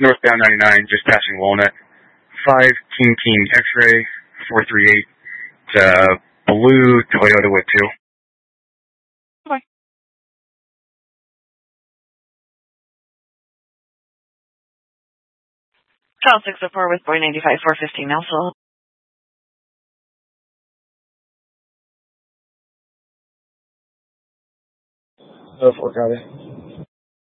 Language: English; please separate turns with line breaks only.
northbound 99, just passing Walnut. 5 King X-ray 438, blue Toyota with 2.
Bye. Child 604 with boy 95 415 Nelson.
Oh, 4 copy.